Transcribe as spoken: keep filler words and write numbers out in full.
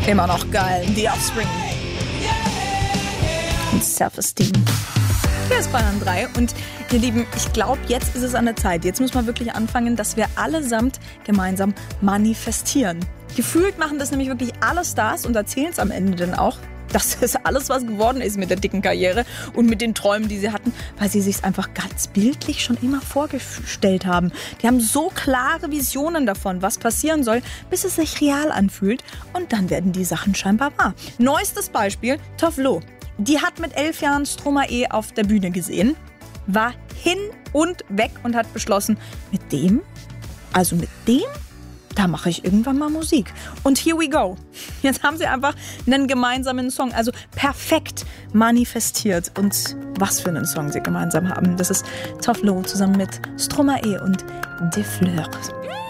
Immer noch geil. The Offspring. Und Self-Esteem. Hier ist Bayern drei und ihr Lieben, ich glaube, jetzt ist es an der Zeit. Jetzt muss man wirklich anfangen, dass wir allesamt gemeinsam manifestieren. Gefühlt machen das nämlich wirklich alle Stars und erzählen es am Ende dann auch, dass es alles was geworden ist mit der dicken Karriere und mit den Träumen, die sie hatten, weil sie sich einfach ganz bildlich schon immer vorgestellt haben. Die haben so klare Visionen davon, was passieren soll, bis es sich real anfühlt und dann werden die Sachen scheinbar wahr. Neuestes Beispiel, Tove Lo. Die hat mit elf Jahren Stromae auf der Bühne gesehen, war hin und weg und hat beschlossen, mit dem, also mit dem, da mache ich irgendwann mal Musik. Und here we go. Jetzt haben sie einfach einen gemeinsamen Song, also perfekt manifestiert. Und was für einen Song sie gemeinsam haben. Das ist Tove Lo zusammen mit Stromae und Des Fleurs.